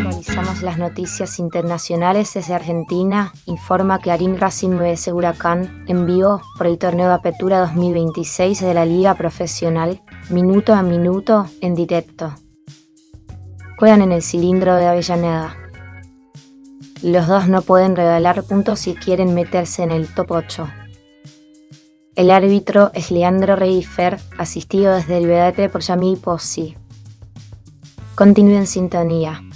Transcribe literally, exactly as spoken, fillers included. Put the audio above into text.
Actualizamos las noticias internacionales desde Argentina. Informa que Clarín Racing vs Huracán en vivo por el torneo de apertura dos mil veintiséis de la Liga Profesional, minuto a minuto en directo. Juegan en el cilindro de Avellaneda. Los dos no pueden regalar puntos si quieren meterse en el top ocho. El árbitro es Leandro Reifer, asistido desde el Vedate por Yamil Pozzi. Continúe en sintonía.